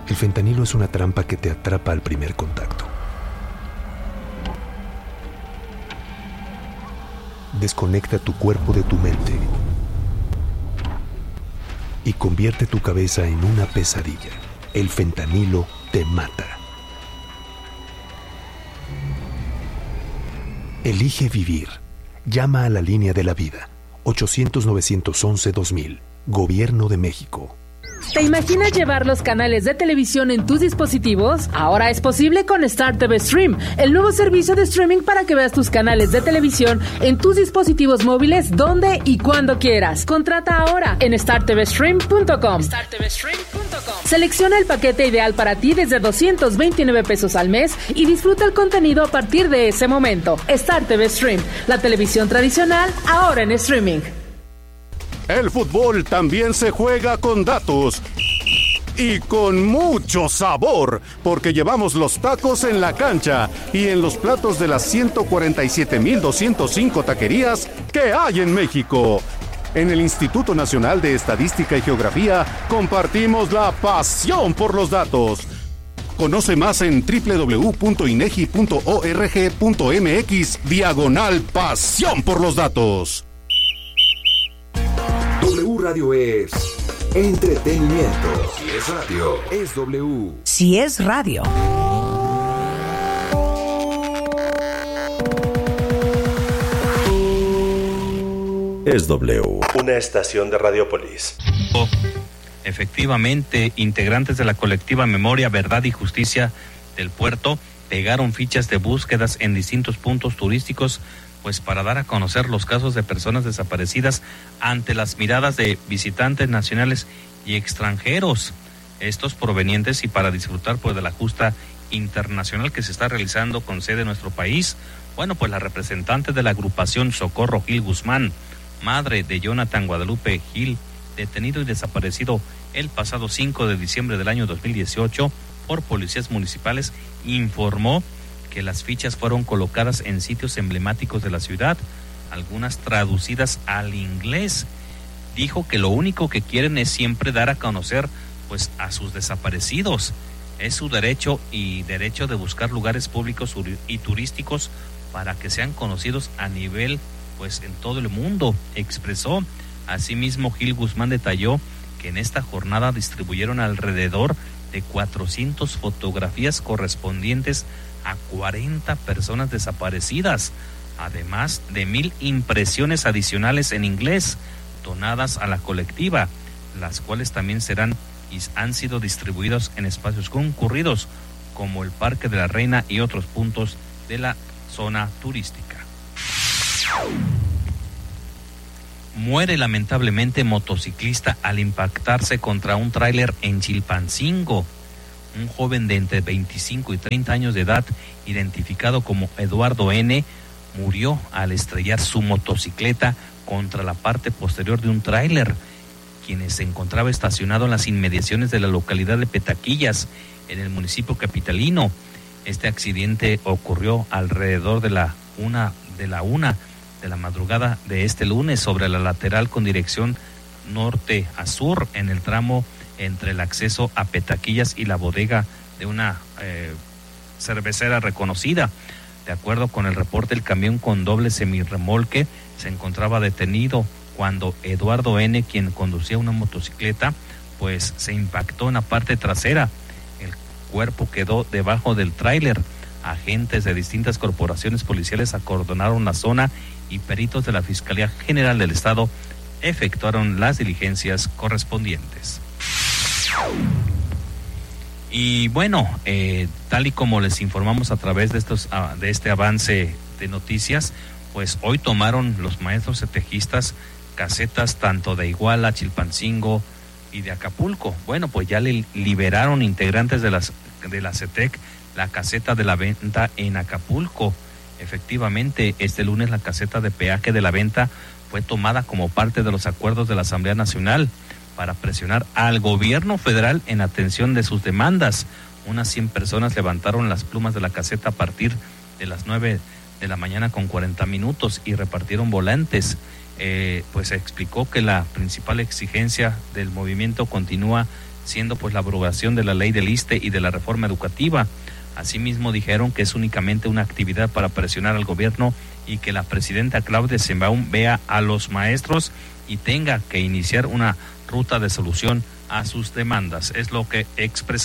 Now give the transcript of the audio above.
El fentanilo es una trampa que te atrapa al primer contacto. Desconecta tu cuerpo de tu mente y convierte tu cabeza en una pesadilla. El fentanilo te mata. Elige vivir. Llama a la línea de la vida. 800-911-2000. Gobierno de México. ¿Te imaginas llevar los canales de televisión en tus dispositivos? Ahora es posible con Star TV Stream, el nuevo servicio de streaming para que veas tus canales de televisión en tus dispositivos móviles donde y cuando quieras. Contrata ahora en startvstream.com. Selecciona el paquete ideal para ti desde 229 pesos al mes y disfruta el contenido a partir de ese momento. Star TV Stream, la televisión tradicional ahora en streaming. El fútbol también se juega con datos y con mucho sabor, porque llevamos los tacos en la cancha y en los platos de las 147,205 taquerías que hay en México. En el Instituto Nacional de Estadística y Geografía compartimos la pasión por los datos. Conoce más en www.inegi.org.mx/pasión por los datos. W Radio es entretenimiento. Si es radio, es W. Si es radio. Es W. Una estación de Radiopolis. Efectivamente, integrantes de la colectiva Memoria, Verdad y Justicia del Puerto pegaron fichas de búsquedas en distintos puntos turísticos, pues para dar a conocer los casos de personas desaparecidas ante las miradas de visitantes nacionales y extranjeros, estos provenientes y para disfrutar pues de la justa internacional que se está realizando con sede en nuestro país. Bueno, pues la representante de la agrupación Socorro Gil Guzmán, madre de Jonathan Guadalupe Gil, detenido y desaparecido el pasado 5 de diciembre del año 2018 por policías municipales, informó que las fichas fueron colocadas en sitios emblemáticos de la ciudad, algunas traducidas al inglés. Dijo que lo único que quieren es siempre dar a conocer pues a sus desaparecidos. Es su derecho y derecho de buscar lugares públicos y turísticos para que sean conocidos a nivel pues en todo el mundo, expresó. Asimismo, Gil Guzmán detalló que en esta jornada distribuyeron alrededor de 400 fotografías correspondientes a 40 personas desaparecidas, además de 1,000 impresiones adicionales en inglés donadas a la colectiva, las cuales también serán y han sido distribuidas en espacios concurridos como el Parque de la Reina y otros puntos de la zona turística. Muere lamentablemente motociclista al impactarse contra un tráiler en Chilpancingo. Un joven de entre 25 y 30 años de edad, identificado como Eduardo N., murió al estrellar su motocicleta contra la parte posterior de un tráiler, quien se encontraba estacionado en las inmediaciones de la localidad de Petaquillas, en el municipio capitalino. Este accidente ocurrió alrededor de la una de la madrugada de este lunes sobre la lateral con dirección norte a sur en el tramo entre el acceso a Petaquillas y la bodega de una cervecera reconocida. De acuerdo con el reporte, el camión con doble semirremolque se encontraba detenido cuando Eduardo N., quien conducía una motocicleta, pues se impactó en la parte trasera. El cuerpo quedó debajo del tráiler. Agentes de distintas corporaciones policiales acordonaron la zona y peritos de la Fiscalía General del Estado efectuaron las diligencias correspondientes. Y bueno, tal y como les informamos a través de este avance de noticias, pues hoy tomaron los maestros setejistas casetas tanto de Iguala, Chilpancingo y de Acapulco. Bueno, pues ya le liberaron integrantes de la CETEC la caseta de la venta en Acapulco. Efectivamente, este lunes la caseta de peaje de la venta fue tomada como parte de los acuerdos de la Asamblea Nacional para presionar al gobierno federal en atención de sus demandas. Unas 100 personas levantaron las plumas de la caseta a partir de las 9 de la mañana con 40 minutos y repartieron volantes. Pues se explicó que la principal exigencia del movimiento continúa siendo pues la abrogación de la ley del ISSSTE y de la reforma educativa. Asimismo dijeron que es únicamente una actividad para presionar al gobierno y que la presidenta Claudia Sheinbaum vea a los maestros y tenga que iniciar una ruta de solución a sus demandas. Es lo que expresaron.